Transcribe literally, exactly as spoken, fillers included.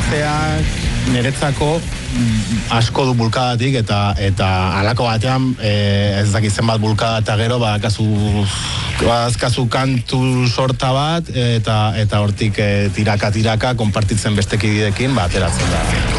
ateratzea niretzako asko du bulkadatik eta eta halako batean e, ez dakit zenbat bulkada eta gero badakazu badazkazu kantu sorta bat eta eta hortik e, tiraka tiraka konpartitzen beste kideekin ba ateratzen da.